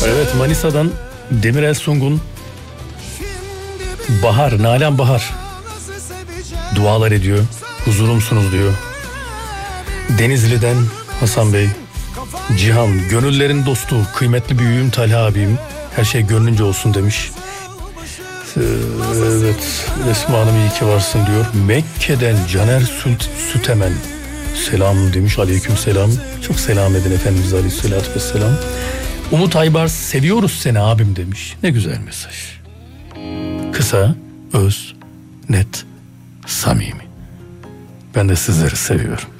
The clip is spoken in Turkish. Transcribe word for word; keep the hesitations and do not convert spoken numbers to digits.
Evet, Manisa'dan Demirel Sungun. Bahar, Nalan Bahar dualar ediyor, huzurumsunuz diyor. Denizli'den Hasan Bey, Cihan, gönüllerin dostu, kıymetli büyüğüm Talha abim, her şey gönlünce olsun demiş. Ee, evet, Esma Hanım iyi ki varsın diyor. Mekke'den Caner Süt, Sütemen selam demiş, aleyküm selam. Çok selam edin Efendimiz Aleyhisselatü Vesselam. Umut Aybar, seviyoruz seni abim demiş. Ne güzel mesaj. Kısa, öz, net, samimi. Ben de sizleri seviyorum.